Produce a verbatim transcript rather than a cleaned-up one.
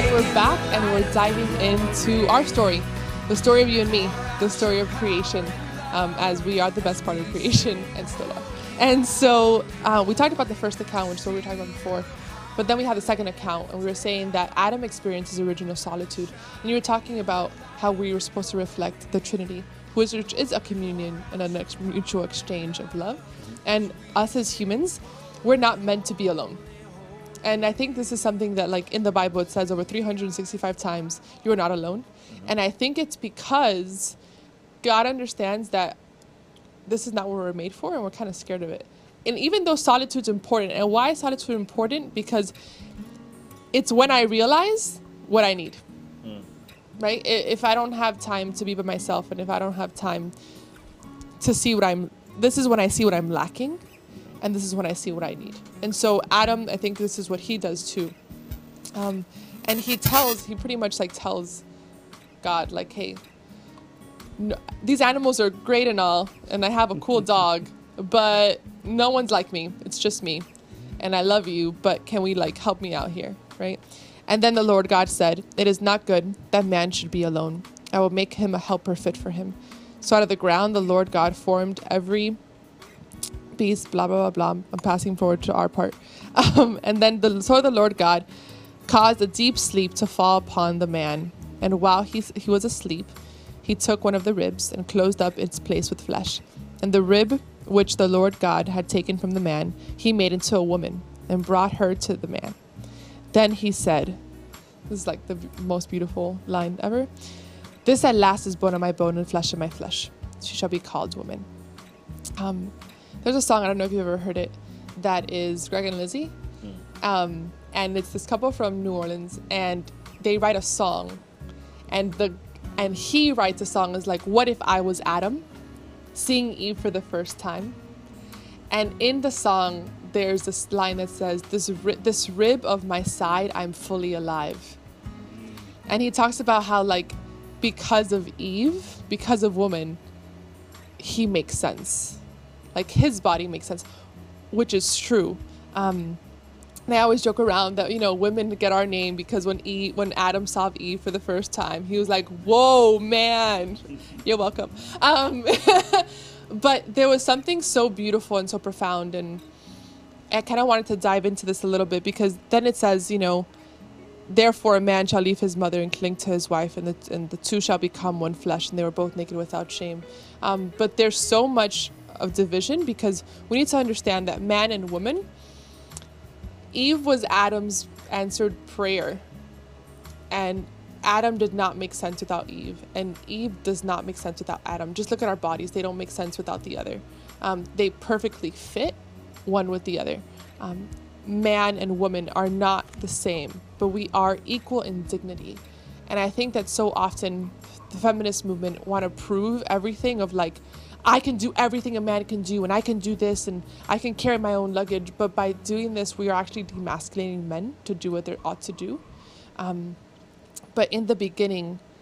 And we're back and we're diving into our story, the story of you and me, the story of creation, um, as we are the best part of creation and still are. And so uh, we talked about the first account, which is what we were talking about before, but then we had the second account, and we were saying that Adam experienced his original solitude. And you were talking about how we were supposed to reflect the Trinity, which is a communion and a ex- mutual exchange of love. And us as humans, we're not meant to be alone. And I think this is something that, like, in the Bible, it says over three hundred sixty-five times, you are not alone. Mm-hmm. And I think it's because God understands that this is not what we're made for, and we're kind of scared of it. And even though solitude's important, and why is solitude important? Because it's when I realize what I need, mm. right? If I don't have time to be by myself, and if I don't have time to see what I'm, this is when I see what I'm lacking. And this is when I see what I need. And so Adam, I think this is what he does too. Um, and he tells, he pretty much like tells God, like, hey, no, these animals are great and all, and I have a cool dog, but no one's like me. It's just me. And I love you, but can we like help me out here, right? And then the Lord God said, it is not good that man should be alone. I will make him a helper fit for him. So out of the ground, the Lord God formed every beast, blah, blah, blah, blah. I'm passing forward to our part. Um, and then the, so the Lord God caused a deep sleep to fall upon the man. And while he, he was asleep, he took one of the ribs and closed up its place with flesh. And the rib which the Lord God had taken from the man, he made into a woman and brought her to the man. Then he said, this is like the most beautiful line ever. This at last is bone of my bone and flesh of my flesh. She shall be called woman. Um, There's a song, I don't know if you've ever heard it, that is Greg and Lizzie. Mm. Um, and it's this couple from New Orleans, and they write a song. And the and he writes a song is like, what if I was Adam, seeing Eve for the first time? And in the song, there's this line that says, this, ri- this rib of my side, I'm fully alive. And he talks about how, like, because of Eve, because of woman, he makes sense. Like, his body makes sense, which is true. Um, and I always joke around that, you know, women get our name because when Eve, when Adam saw Eve for the first time, he was like, whoa, man, you're welcome. Um, but there was something so beautiful and so profound. And I kind of wanted to dive into this a little bit, because then it says, you know, therefore a man shall leave his mother and cling to his wife, and the, and the two shall become one flesh, and they were both naked without shame. Um, but there's so much of division, because we need to understand that man and woman, Eve was Adam's answered prayer, and Adam did not make sense without Eve, and Eve does not make sense without Adam. Just look at our bodies. They don't make sense without the other. Um, they perfectly fit one with the other. Um, man and woman are not the same, but we are equal in dignity. And I think that so often the feminist movement want to prove everything of like, I can do everything a man can do, and I can do this, and I can carry my own luggage. But by doing this, we are actually demasculating men to do what they ought to do. Um, but in the beginning,